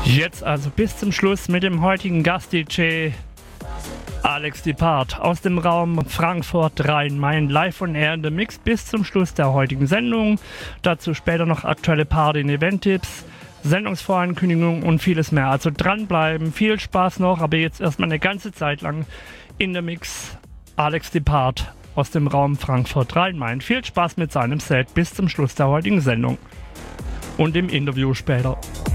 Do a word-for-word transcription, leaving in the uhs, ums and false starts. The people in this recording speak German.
Jetzt also bis zum Schluss mit dem heutigen Gast-D J Alex Depart aus dem Raum Frankfurt Rhein-Main, live on air in the Mix bis zum Schluss der heutigen Sendung. Dazu später noch aktuelle Party- und Event-Tipps, Sendungsvorankündigungen und vieles mehr. Also dranbleiben, viel Spaß noch, aber jetzt erstmal eine ganze Zeit lang in the Mix Alex Depart aus dem Raum Frankfurt Rhein-Main. Viel Spaß mit seinem Set bis zum Schluss der heutigen Sendung und im Interview später.